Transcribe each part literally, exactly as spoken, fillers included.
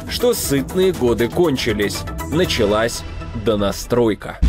что сытные годы кончились. Началась донастройка.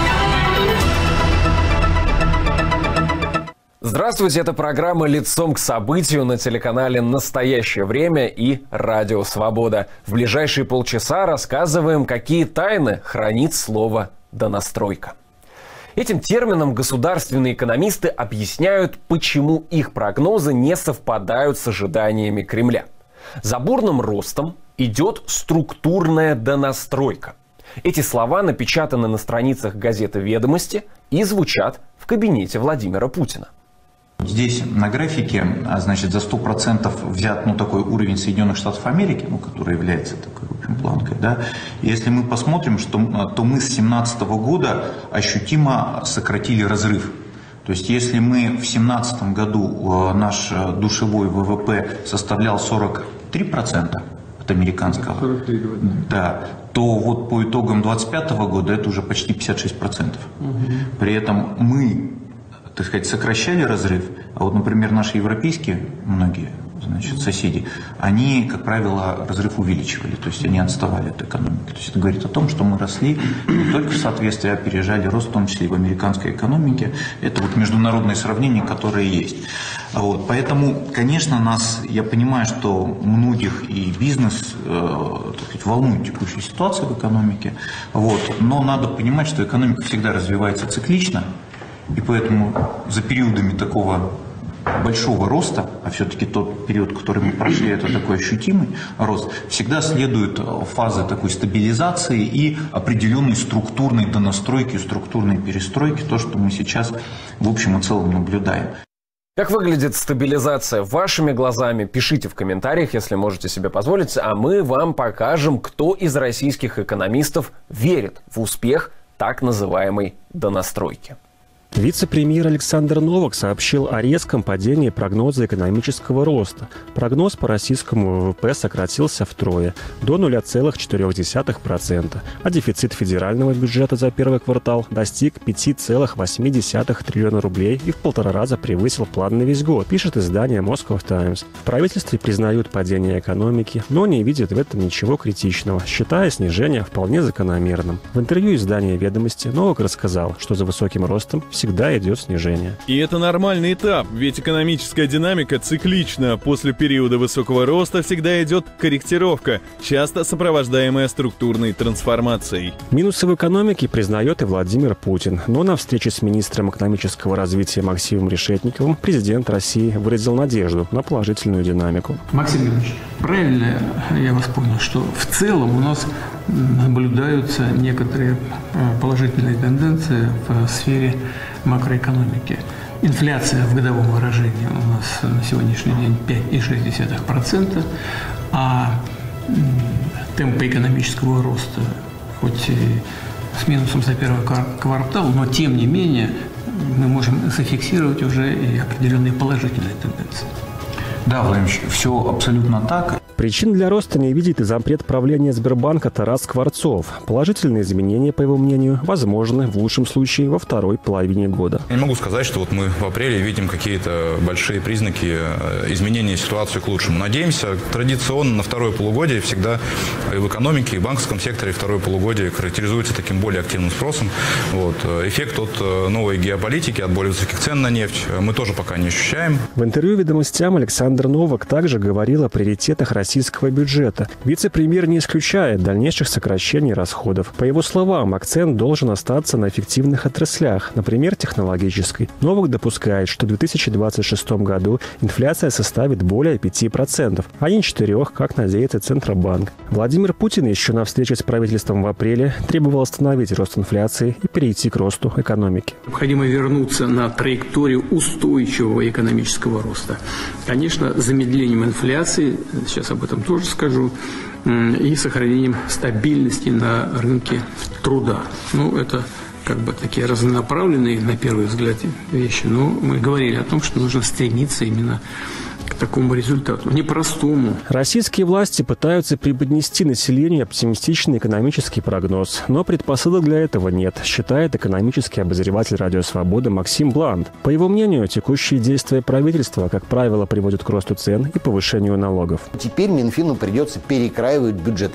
Здравствуйте, это программа «Лицом к событию» на телеканале «Настоящее время» и «Радио Свобода». В ближайшие полчаса рассказываем, какие тайны хранит слово «донастройка». Этим термином государственные экономисты объясняют, почему их прогнозы не совпадают с ожиданиями Кремля. За бурным ростом идет структурная донастройка. Эти слова напечатаны на страницах газеты «Ведомости» и звучат в кабинете Владимира Путина. Здесь на графике, значит, за сто процентов взят, ну, такой уровень Соединенных Штатов Америки, ну, который является такой, в общем, планкой, да. И если мы посмотрим, что, то мы с две тысячи семнадцатого года ощутимо сократили разрыв. То есть, если мы в две тысячи семнадцатом году наш душевой ВВП составлял сорок три процента от американского, сорок три, да, то вот по итогам две тысячи двадцать пятого года это уже почти пятьдесят шесть процентов. Угу. При этом мы, так сказать, сокращали разрыв, а вот, например, наши европейские, многие, значит, соседи, они, как правило, разрыв увеличивали, то есть они отставали от экономики. То есть это говорит о том, что мы росли не только в соответствии, а опережали рост, в том числе и в американской экономике. Это вот международные сравнения, которые есть. Вот. Поэтому, конечно, нас, я понимаю, что многих и бизнес, э, так сказать, волнует текущая ситуация в экономике, вот. Но надо понимать, что экономика всегда развивается циклично. И поэтому за периодами такого большого роста, а все-таки тот период, который мы прошли, это такой ощутимый рост, всегда следуют фазы такой стабилизации и определенной структурной донастройки, структурной перестройки, то, что мы сейчас в общем и целом наблюдаем. Как выглядит стабилизация вашими глазами? Пишите в комментариях, если можете себе позволить, а мы вам покажем, кто из российских экономистов верит в успех так называемой донастройки. Вице-премьер Александр Новак сообщил о резком падении прогноза экономического роста. Прогноз по российскому ВВП сократился втрое, до ноль целых четыре десятых процента, а дефицит федерального бюджета за первый квартал достиг пять целых восемь десятых триллиона рублей и в полтора раза превысил план на весь год, пишет издание Moscow Times. В правительстве признают падение экономики, но не видят в этом ничего критичного, считая снижение вполне закономерным. В интервью издания «Ведомости» Новак рассказал, что за высоким ростом всегда всегда идет снижение. И это нормальный этап, ведь экономическая динамика циклична. После периода высокого роста всегда идет корректировка, часто сопровождаемая структурной трансформацией. Минусы в экономике признает и Владимир Путин. Но на встрече с министром экономического развития Максимом Решетниковым президент России выразил надежду на положительную динамику. Максим Иванович, правильно я вас понял, что в целом у нас наблюдаются некоторые положительные тенденции в сфере макроэкономики. Инфляция в годовом выражении у нас на сегодняшний день пять целых шесть десятых процента, а темпы экономического роста, хоть и с минусом за первый квартал, но тем не менее мы можем зафиксировать уже и определенные положительные тенденции. Да, Владимир Ильич, все абсолютно так. Причин для роста не видит и зампред правления Сбербанка Тарас Скворцов. Положительные изменения, по его мнению, возможны в лучшем случае во второй половине года. Я не могу сказать, что вот мы в апреле видим какие-то большие признаки изменения ситуации к лучшему. Надеемся, традиционно на второе полугодие всегда и в экономике, и в банковском секторе второе полугодие характеризуется таким более активным спросом. Вот. Эффект от новой геополитики, от более высоких цен на нефть мы тоже пока не ощущаем. В интервью «Ведомостям» Александр Новак также говорил о приоритетах России российского бюджета. Вице-премьер не исключает дальнейших сокращений расходов. По его словам, акцент должен остаться на эффективных отраслях, например, технологической. Новак допускает, что в две тысячи двадцать шестом году инфляция составит более пяти процентов, а не четырёх, как надеется Центробанк. Владимир Путин еще на встрече с правительством в апреле требовал остановить рост инфляции и перейти к росту экономики. Необходимо вернуться на траекторию устойчивого экономического роста. Конечно, замедлением инфляции, сейчас об этом тоже скажу, и сохранением стабильности на рынке труда. Ну, это как бы такие разнонаправленные, на первый взгляд, вещи. Но мы говорили о том, что нужно стремиться именно к такому результату, непростому. Российские власти пытаются преподнести населению оптимистичный экономический прогноз, но предпосылок для этого нет, считает экономический обозреватель «Радио Свобода» Максим Бланд. По его мнению, текущие действия правительства, как правило, приводят к росту цен и повышению налогов. Теперь Минфину придется перекраивать бюджет.